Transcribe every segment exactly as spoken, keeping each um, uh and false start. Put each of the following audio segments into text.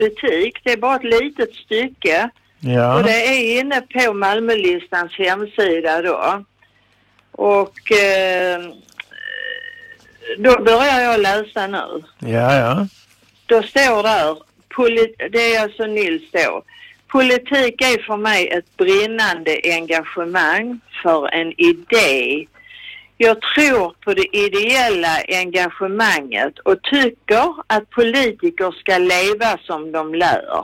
butik. Det är bara ett litet stycke. Ja. Och det är inne på Malmölistans hemsida då. Och eh, då börjar jag läsa nu. Ja, ja. Då står där, polit- det är alltså Nils då. Politik är för mig ett brinnande engagemang för en idé. Jag tror på det ideella engagemanget och tycker att politiker ska leva som de lär.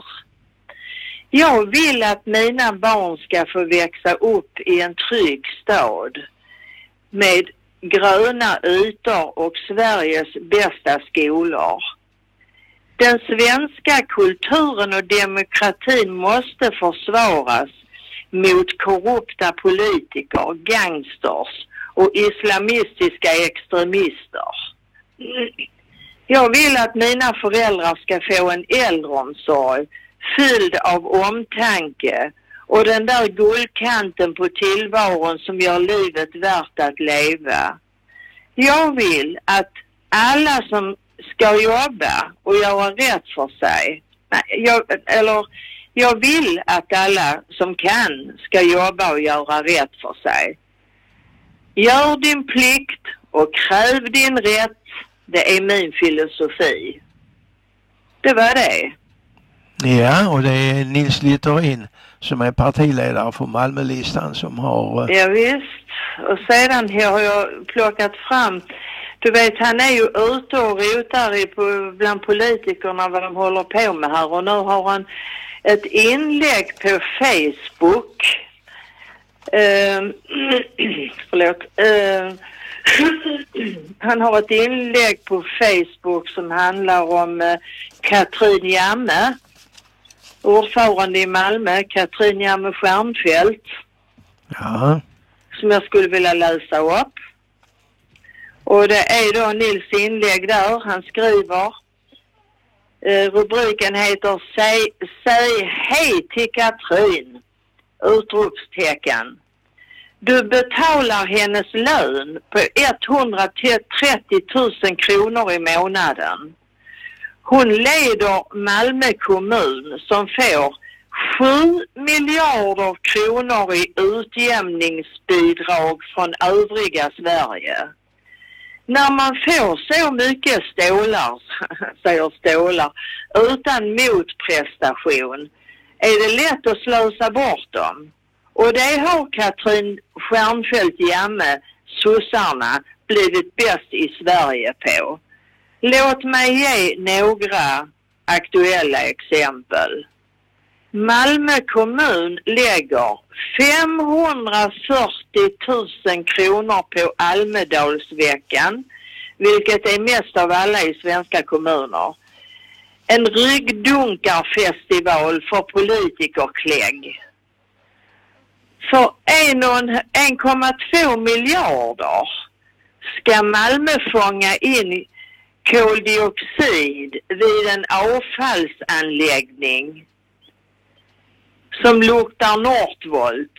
Jag vill att mina barn ska få växa upp i en trygg stad med gröna ytor och Sveriges bästa skolor. Den svenska kulturen och demokratin måste försvaras mot korrupta politiker, gangsters och islamistiska extremister. Jag vill att mina föräldrar ska få en äldreomsorg fylld av omtanke och den där guldkanten på tillvaron som gör livet värt att leva. Jag vill att alla som ska jobba och göra rätt för sig, jag, eller jag vill att alla som kan ska jobba och göra rätt för sig. Gör din plikt och kräv din rätt. Det är min filosofi. Det var det. Ja, och det är Nils Littorin som är partiledare för Malmölistan som har... Ja visst. Och sedan har jag plockat fram... Du vet, han är ju ute och rotar i på, bland politikerna vad de håller på med här. Och nu har han ett inlägg på Facebook. Uh, förlåt. Uh, han har ett inlägg på Facebook som handlar om uh, Katrin Jamme. Ordförande i Malmö, Katrin Jamme Stjernfeldt. Ja. Som jag skulle vilja läsa upp. Och det är då Nils inlägg där. Han skriver. Eh, rubriken heter Säg, säg hej till Katrin. Utropstecken. Du betalar hennes lön på etthundratrettio tusen kronor i månaden. Hon leder Malmö kommun som får sju miljarder kronor i utjämningsbidrag från övriga Sverige. När man får så mycket stålar, säger stålar, utan motprestation är det lätt att slösa bort dem. Och det har Katrin Stjernfeldt Jamme, sossarna, blivit bäst i Sverige på. Låt mig ge några aktuella exempel. Malmö kommun lägger femhundrafyrtio tusen kronor på Almedalsveckan, vilket är mest av alla i svenska kommuner. En ryggdunkarfestival för politikerklägg. För en komma två miljarder ska Malmö fånga in koldioxid vid en avfallsanläggning som luktar Northvolt.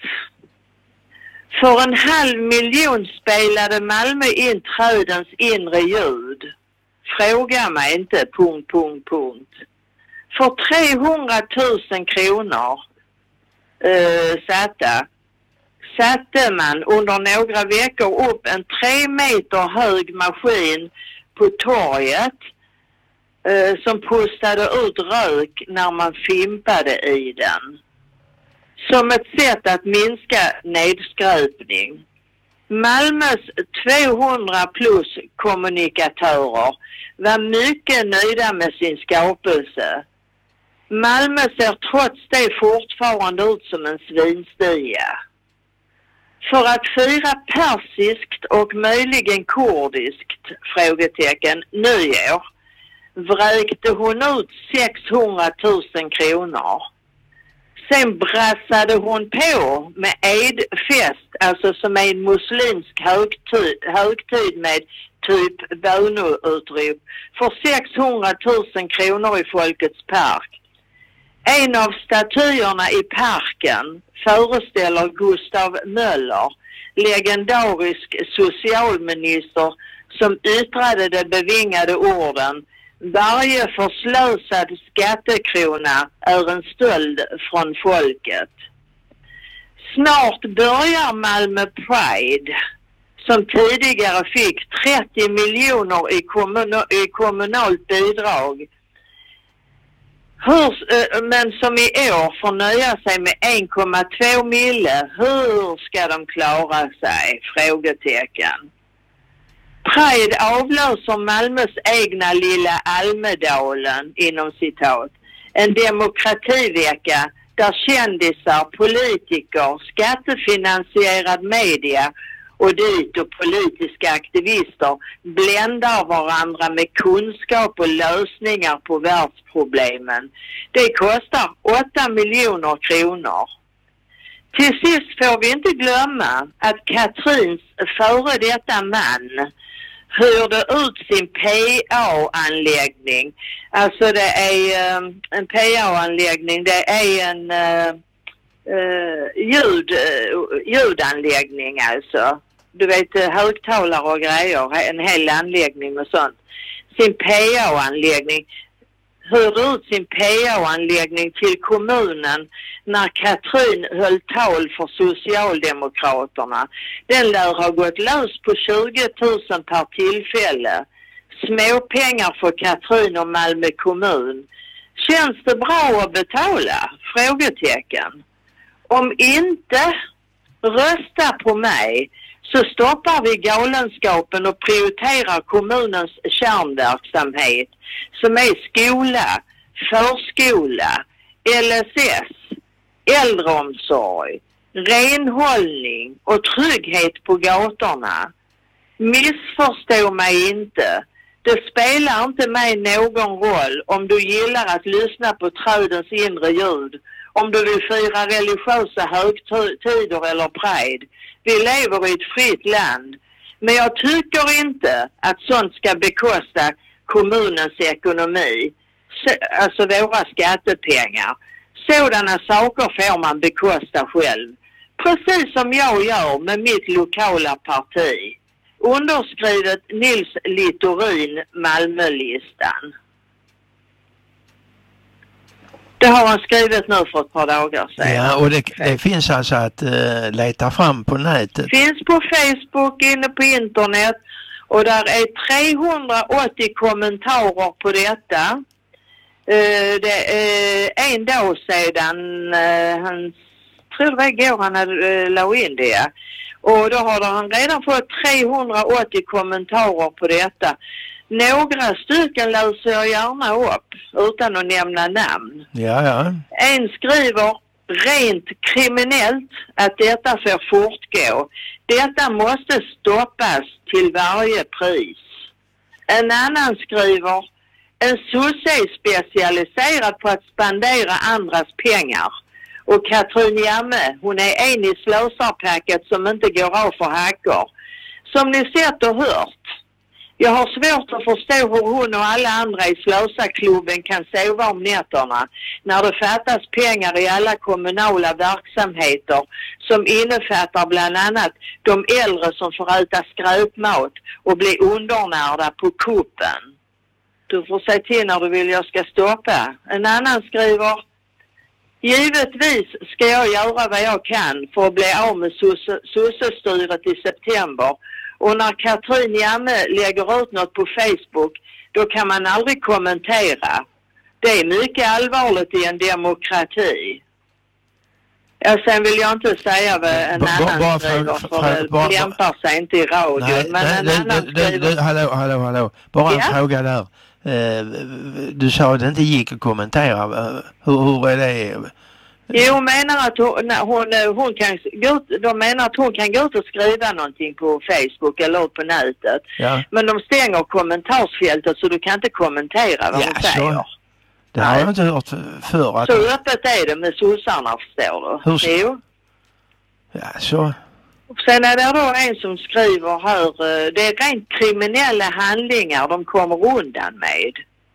För en halv miljon spelade Malmö in trädens inre ljud. Fråga mig inte, punkt, punkt, punkt. För trehundratusen kronor eh, satta, satte man under några veckor upp en tre meter hög maskin på torget eh, som pustade ut rök när man fimpade i den. Som ett sätt att minska nedskräpning. Malmös tvåhundra plus kommunikatörer var mycket nöjda med sin skapelse. Malmö ser trots det fortfarande ut som en svinstia. För att fira persiskt och möjligen kurdiskt, frågetecken, nyår, vräkte hon ut sexhundratusen kronor. Sen brassade hon på med Eidfest, alltså som är en muslimsk högtid, högtid med typ böneutrop, för sexhundratusen kronor i Folkets park. En av statyerna i parken föreställer Gustav Möller, legendarisk socialminister som yttrade de bevingade orden: Varje förslösad skattekrona är en stöld från folket. Snart börjar Malmö Pride, som tidigare fick trettio miljoner i, kommun- i kommunalt bidrag, Hur, men som i år får nöja sig med en komma två mille. Hur ska de klara sig? Frågetecken. Pride avlöser Malmös egna lilla Almedalen, inom citat. En demokrativecka där kändisar, politiker, skattefinansierad media och dit och politiska aktivister bländar varandra med kunskap och lösningar på världsproblemen. Det kostar åtta miljoner kronor. Till sist får vi inte glömma att Katrins före detta man hyrde ut sin P A-anläggning. Alltså det är um, en P A-anläggning, det är en uh, uh, ljud, uh, ljudanläggning alltså. Du vet, högtalare och grejer, en hel anläggning och sånt. Sin P A-anläggning, hörde ut sin P A-anläggning till kommunen när Katrin höll tal för Socialdemokraterna. Den lär ha gått lös på tjugo tusen per tillfälle. Småpengar för Katrin och Malmö kommun. Känns det bra att betala? Frågetecken. Om inte, rösta på mig. Så stoppar vi galenskapen och prioriterar kommunens kärnverksamhet som är skola, förskola, L S S, äldreomsorg, renhållning och trygghet på gatorna. Missförstå mig inte. Det spelar inte mig någon roll om du gillar att lyssna på trädens inre ljud, om du vill fira religiösa högtider eller pride. Vi lever i ett fritt land. Men jag tycker inte att sånt ska bekosta kommunens ekonomi. Alltså våra skattepengar. Sådana saker får man bekosta själv. Precis som jag gör med mitt lokala parti. Underskrivet Nils Littorin, Malmölistan. Det har han skrivit nu för ett par dagar sedan. Ja, och det, det finns alltså att uh, leta fram på nätet. Finns på Facebook, inne på internet. Och där är trehundraåttio kommentarer på detta. Uh, det är en dag sedan, uh, han tror det var igår han hade, uh, la in det. Och då har han redan fått trehundraåttio kommentarer på detta. Några stycken läser jag gärna upp utan att nämna namn. Ja, ja. En skriver rent kriminellt att detta får fortgå. Detta måste stoppas till varje pris. En annan skriver en sosse är specialiserad på att spendera andras pengar. Och Katrin Jamme, hon är en i slösarpacket som inte går av för hackor. Som ni sett och hört. Jag har svårt att förstå hur hon och alla andra i slösarklubben kan sova om nätterna när det fattas pengar i alla kommunala verksamheter som innefattar bland annat de äldre som får äta skräpmat och bli undernärda på kuppen. Du får säga till när du vill jag ska stoppa. En annan skriver: givetvis ska jag göra vad jag kan för att bli av med sossestyret i september. Och när Katrin Jamme lägger ut något på Facebook, då kan man aldrig kommentera. Det är mycket allvarligt i en demokrati. Ja, sen vill jag inte säga vad en ba, annan ba, skriver, för, för det ba, lämpar sig inte i radio. Nej, men nej, en nej, annan du, skriver... du, hallå, hallå, hallå. Bara en ja? fråga där. Uh, du sa att det inte gick att kommentera. Uh, hur, hur är det? Jo, menar att hon, hon, hon kan gå ut, de menar att hon kan gå ut och skriva någonting på Facebook eller på nätet. Ja. Men de stänger kommentarsfältet så du kan inte kommentera vad ja, hon säger. Så. Det har jag inte hört för. Att... Så öppet är det med sossarna, förstår du. Hur... Jo. Ja, så. Sen är det då en som skriver här, det är rent kriminella handlingar de kommer undan med.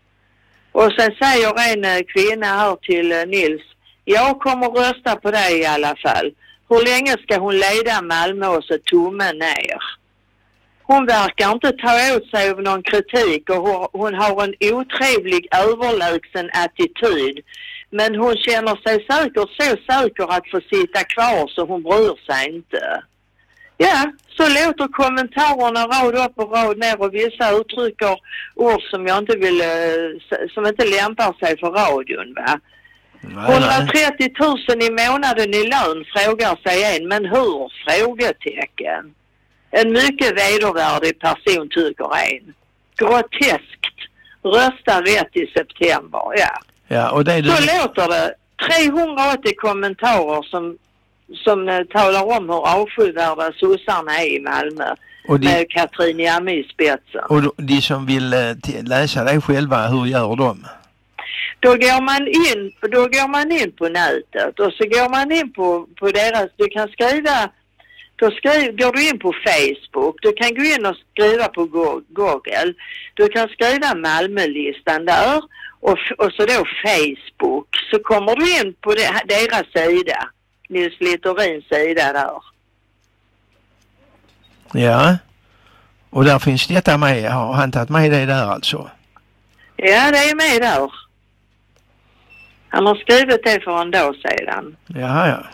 Och sen säger en kvinna här till Nils: jag kommer rösta på dig i alla fall. Hur länge ska hon leda Malmö och så tummen ner? hon verkar inte ta åt sig av någon kritik och hon, hon har en otrevlig överlägsen attityd. Men hon känner sig säker, så säker att få sitta kvar så hon bryr sig inte. Ja, så låter kommentarerna rad upp och rad ner och vissa uttrycker ord som jag inte vill, som inte lämpar sig för radion, va? hundratrettio tusen i månaden i lön, frågar sig en, men hur? Frågetecken. En mycket vedervärdig person, tycker en. Groteskt. Rösta rätt i september, ja. Ja, och det är det... Så låter det. trehundraåttio kommentarer som, som uh, talar om hur avskyvärda sossarna är i Malmö. Och de, med Katrin Jamme i spetsen. Och de, de som vill uh, läsa det själva, hur gör de? Då går man in, då går man in på nätet och så går man in på, på deras, du kan skriva, då skriv, går du in på Facebook, du kan gå in och skriva på Google, du kan skriva Malmölistan där och, och så då Facebook, så kommer du in på det, deras sida, Nils Littorins sida där. Ja, och där finns detta med, har han tagit med det där alltså? Ja, det är med där. Han har skrivit det för en dag sedan. Jaha, ja.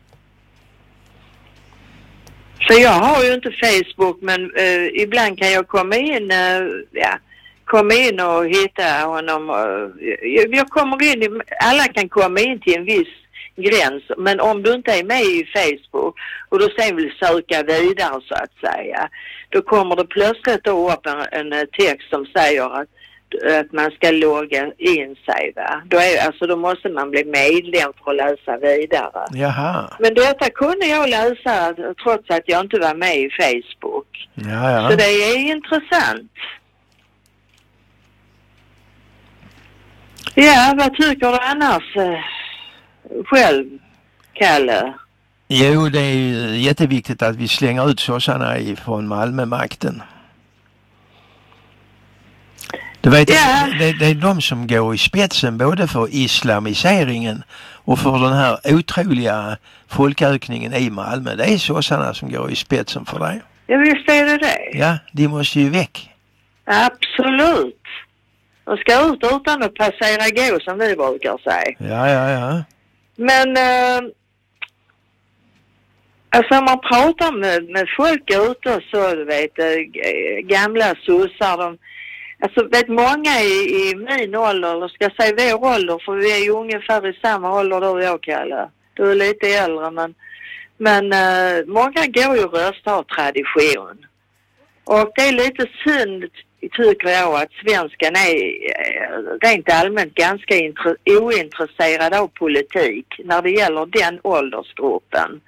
Så jag har ju inte Facebook, men uh, ibland kan jag komma in, uh, ja, komma in och hitta honom. Uh, jag, jag kommer in, i, alla kan komma in till en viss gräns, men om du inte är med i Facebook och du sen vill söka vidare så att säga, då kommer det plötsligt då upp en, en text som säger att att man ska logga in sig, va? Då, är, alltså, då måste man bli medlem för att läsa vidare. Jaha. Men detta kunde jag läsa trots att jag inte var med i Facebook. Ja, ja. Så det är intressant. Ja, vad tycker du annars eh, själv, Kalle? Jo, det är ju jätteviktigt att vi slänger ut sossarna från Malmömakten. Du vet, yeah. det, det är de som går i spetsen både för islamiseringen och för den här otroliga folkökningen i Malmö. Det är sossarna som går i spetsen för det. Ja, visst är det det. Ja, de måste ju väck. Absolut. De ska ut utan att passera gå, som vi brukar säga. Ja, ja, ja. Men eh, alltså om man pratar med, med folk ute så, du vet, gamla sossar, de alltså vet många i, i min ålder, eller ska jag säga vår ålder, för vi är ju ungefär i samma ålder då jag, Kalle. Du är lite äldre, men, men uh, många går ju rösta av tradition. Och det är lite synd, tycker jag, att svenskan är uh, rent allmänt ganska intre- ointresserad av politik när det gäller den åldersgruppen.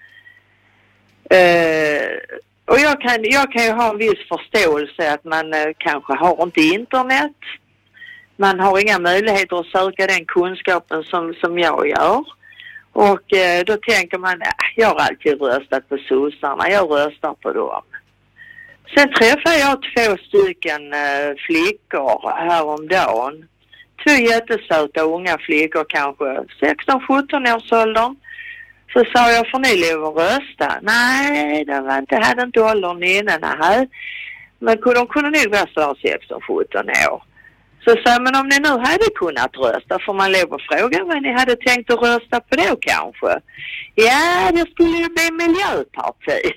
Uh, Och jag kan, jag kan ju ha en viss förståelse att man eh, kanske har inte internet. Man har inga möjligheter att söka den kunskapen som, som jag gör. Och eh, då tänker man, äh, jag har alltid röstat på sossarna, jag röstar på dem. Sen träffade jag två stycken eh, flickor häromdagen. Två jättesöta unga flickor, kanske sexton sjutton års åldern. Så sa jag, får ni lov att rösta? Nej, det var inte, hade inte åldern innan. Nej. Men de kunde nog vara så sexton sjutton år. Så sa jag, men om ni nu hade kunnat rösta, får man lov att fråga vad ni hade tänkt att rösta på då kanske? Ja, det skulle ju bli Miljöpartiet.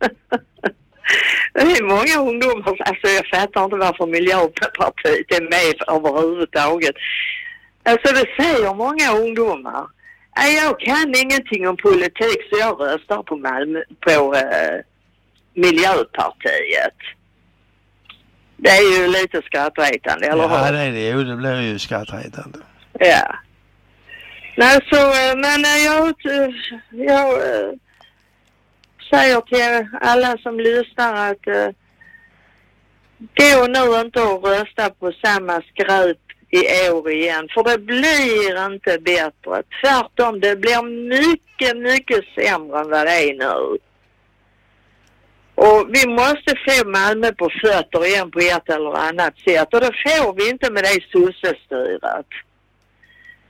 Det är många ungdomar, alltså jag fattar inte varför Miljöpartiet är med överhuvudtaget. Alltså det säger många ungdomar. Jag kan ingenting om politik så jag röstar på Malmö, på uh, Miljöpartiet. Det är ju lite skrattretande, eller hur? Ja, det är det. Jo, det blir ju skrattretande. Ja. Nej, så, men jag, jag uh, säger till alla som lyssnar att uh, gå nu inte och rösta på samma skräp i år igen, för det blir inte bättre. Tvärtom, det blir mycket, mycket sämre än vad det är nu. Och vi måste få Malmö på fötter igen på ett eller annat sätt. Och det får vi inte med det sossestyret.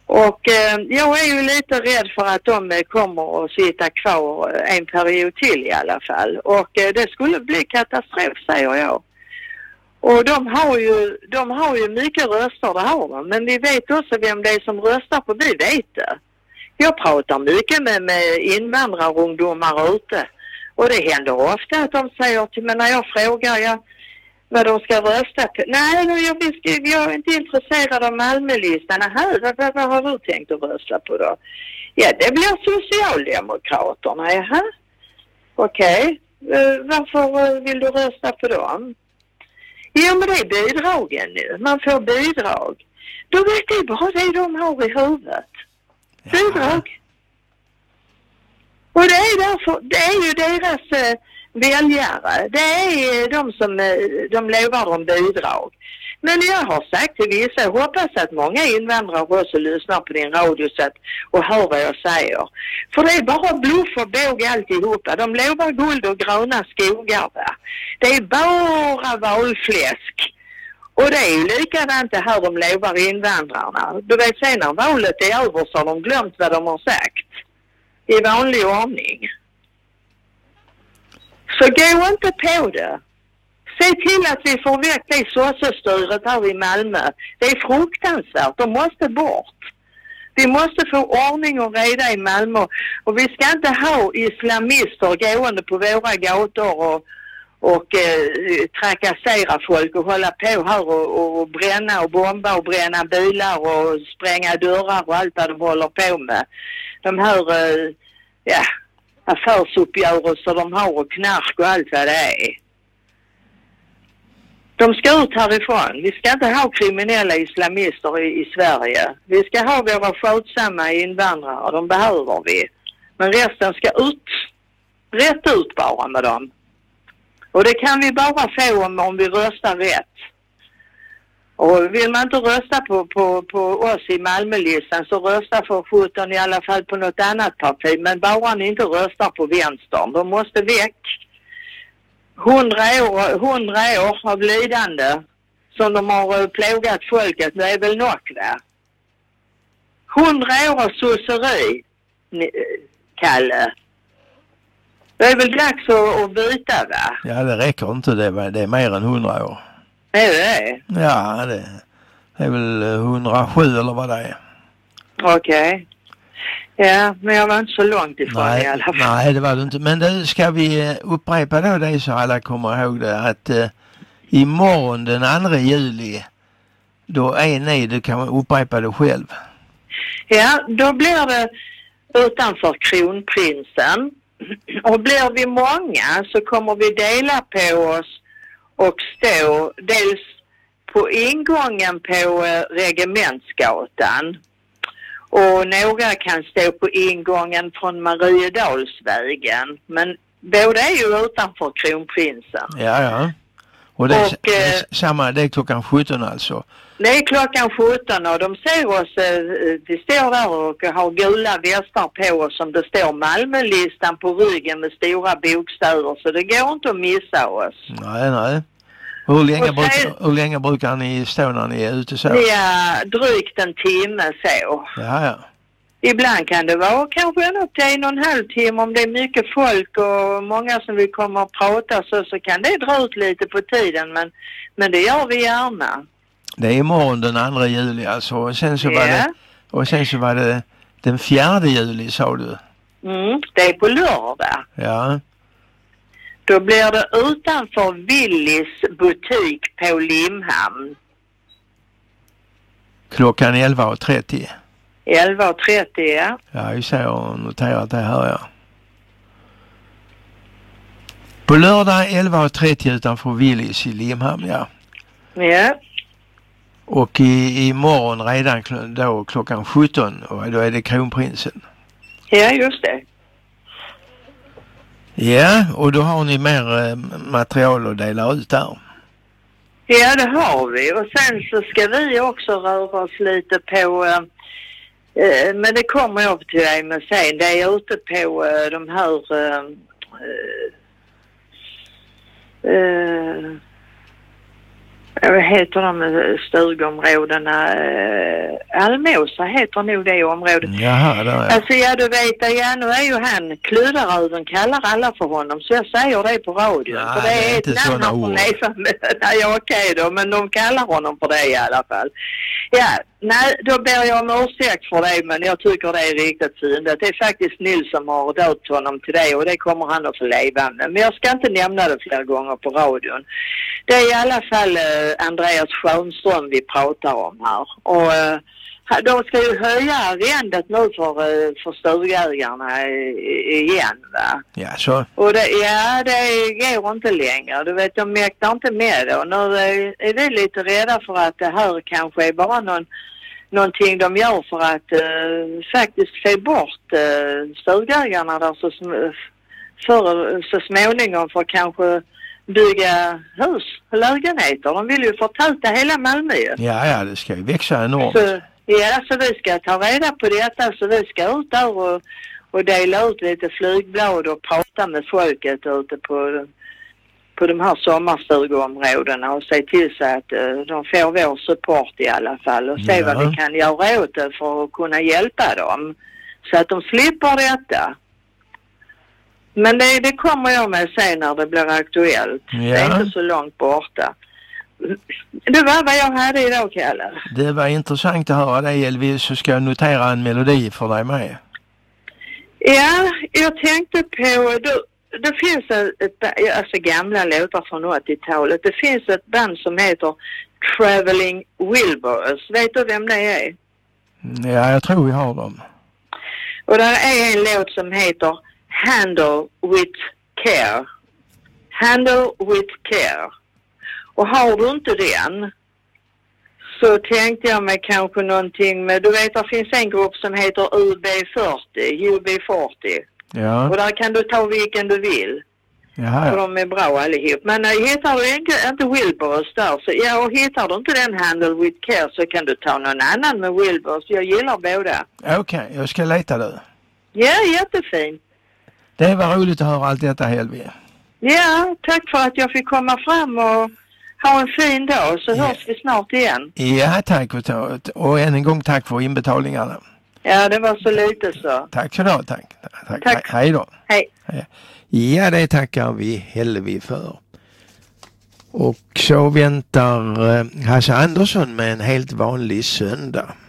Och eh, jag är ju lite rädd för att de eh, kommer att sitta kvar en period till i alla fall. Och eh, det skulle bli katastrof, säger jag. Och de har ju, de har ju mycket röster, det har de. Men vi vet också vem det är som röstar på, vi vet det. Jag pratar mycket med, med invandrarungdomar ute. Och det händer ofta att de säger till mig när jag frågar jag, vad de ska rösta på. Nej, jag, jag är inte intresserad av Malmölistan. Aha, vad, vad, vad har du tänkt att rösta på då? Ja, det blir Socialdemokraterna. Jaha. Okej. Okay. Varför vill du rösta på dem? Ja, men det är bidragen nu. Man får bidrag. Då vet det bara det de har i huvudet. Bidrag. Och det är därför, det är ju deras eh, väljare. Det är de som eh, de lovar om bidrag. Men jag har sagt till vissa, jag hoppas att många invandrare också lyssnar på din radio så att, och hör vad jag säger. För det är bara bluff och båg alltihopa. De lovar guld och gröna skogar. Va? Det är bara valfläsk. Och det är ju likadant det här de lovar invandrarna. Du vet, sen när valet är över så har de glömt vad de har sagt. I vanlig ordning. Så gå inte på det. Se till att vi får väck det sossestyret här i Malmö. Det är fruktansvärt. De måste bort. Vi måste få ordning och reda i Malmö. Och vi ska inte ha islamister gående på våra gator och, och eh, trakassera folk och hålla på här och, och bränna och bomba och bränna bilar och spränga dörrar och allt vad de håller på med. De här eh, ja, affärsuppgörelser de har och knark och allt vad det är. De ska ut härifrån. Vi ska inte ha kriminella islamister i, i Sverige. Vi ska ha våra skötsamma invandrare. De behöver vi. Men resten ska ut. Rätt ut bara med dem. Och det kan vi bara få om, om vi röstar rätt. Och vill man inte rösta på, på, på oss i Malmölistan så rösta för sjutton i alla fall på något annat parti. Men bara ni inte röstar på vänstern. De måste väck. Hundra år, hundra år av lidande som de har plågat folket. Det är väl nog va? Hundra år av sosseri, Kalle. Det är väl dags att, att byta va? Ja, det räcker inte. Det är, det är mer än hundra år. Är det? Ja, det, det är väl hundrasju eller vad det är. Okej. Okay. Ja, men jag var inte så långt ifrån nej, i alla fall. Nej, det var det inte. Men det ska vi upprepa då det så alla kommer ihåg det. Att eh, imorgon den andra juli, då är ni, du kan upprepa det själv. Ja, då blir det utanför Kronprinsen. Och blir vi många så kommer vi dela på oss och stå dels på ingången på eh, Regementsgatan. Och några kan stå på ingången från Mariedalsvägen. Men båda är ju utanför Kronprinsen. Ja, ja. Och det är, och, det är samma, det är klockan sjutton alltså? Det är klockan sjutton och de ser oss, vi står där och har gula västar på oss som det står Malmölistan på ryggen med stora bokstäver. Så det går inte att missa oss. Nej, nej. Hur länge, sen, brukar, hur länge brukar ni stå när ni är ute så? Ja, drygt en timme så. Ja, ja. Ibland kan det vara kanske en upp till en och en halv timme om det är mycket folk och många som vill komma och prata så, så kan det dra ut lite på tiden. Men, men det gör vi gärna. Det är imorgon den andra juli alltså. Och sen så, ja. var, det, och sen så var det den fjärde juli sa du? Mm, det är på lördag. Ja. Då blir det utanför Willys butik på Limhamn. Klockan elva och trettio. elva och trettio, ja. Ja, jag ser och noterat det här, ja. På lördag elva och trettio utanför Willys i Limhamn, ja. Ja. Och i, imorgon redan kl- då klockan sjutton och då är det Kronprinsen. Ja, just det. Ja, och då har ni mer eh, material att dela ut där. Ja, det har vi. Och sen så ska vi också röra oss lite på, eh, eh, men det kommer jag till dig med sen. Det är ute på eh, de här eh, eh, Vad heter de stugområdena? Almosa heter nog det området. Jaha, det är. Alltså ja, du vet ja, nu är ju han Kludaröven, kallar alla för honom. Så jag säger det på radion. Ja, för det, det är är inte ett namn han får leva med. Nej, okej då, men de kallar honom för det i alla fall. Ja, nej, då ber jag om ursäkt för det, men jag tycker det är riktigt fint. Det är faktiskt Nils som har döpt honom till det och det kommer han att få leva med. Men jag ska inte nämna det flera gånger på radion. Det är i alla fall eh, Andreas Schönström vi pratar om här. Och eh, de ska ju höja arrendet nu för, eh, för stugägarna igen, va? Ja, så. Och det, ja, det går inte längre. Du vet, de mäktar inte med det. Och nu är, är vi lite rädda för att det här kanske är bara någon, någonting de gör för att eh, faktiskt få bort eh, stugägarna där så, för, så småningom för kanske bygga hus och lägenheter. De vill ju få ta ut det hela Malmö. Ja, ja, det ska ju växa enormt. Så, ja, så vi ska ta reda på detta. Så vi ska ut där och, och dela ut lite flygblad och prata med folket ute på, på de här sommarstugområdena och se till så att uh, de får vår support i alla fall och se ja. vad vi kan göra åt det för att kunna hjälpa dem. Så att de slipper detta. Men det, det kommer jag med sen när det blir aktuellt. Ja. Det är inte så långt borta. Det var vad jag hade idag, Kalle. Det var intressant att höra dig, Elvis, så ska jag notera en melodi för dig med. Ja, jag tänkte på... Det, det finns ett, alltså gamla låtar från åttiotalet. Det finns ett band som heter Traveling Wilburys. Vet du vem det är? Ja, jag tror vi har dem. Och där är en låt som heter Handle with Care. Handle with Care. Och har du inte den så tänkte jag mig kanske någonting med, du vet det finns en grupp som heter U B fyrtio, U B fyrtio. Ja. Och där kan du ta vilken du vill. Jaha, ja. För de är bra allihop. Men äh, hittar du inte, inte Wilburys där så, ja, och hittar du inte den Handle with Care så kan du ta någon annan med Wilburys. Jag gillar båda. Okej, okay, jag ska leta du. Ja, jättefint. Det var roligt att höra allt detta, Helvi. Ja, tack för att jag fick komma fram och ha en fin dag så ja. hörs vi snart igen. Ja, tack. Och, och än en gång tack för inbetalningarna. Ja, det var så lite så. Tack så då, tack. tack. tack. He hej då. Hej. Ja, det tackar vi Helvi för. Och så väntar Hasse Andersson med en helt vanlig söndag.